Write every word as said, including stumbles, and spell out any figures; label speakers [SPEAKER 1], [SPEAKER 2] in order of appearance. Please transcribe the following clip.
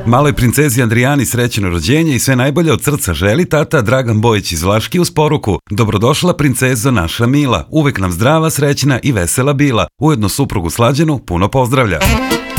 [SPEAKER 1] Maloj princezi Andrijani srećno rođenje i sve najbolje od srca želi tata Dragan Bojić iz Vlaški uz poruku: dobrodošla princezo naša mila, uvek nam zdrava, srećna i vesela bila. Ujedno suprugu Slađanu puno pozdravlja.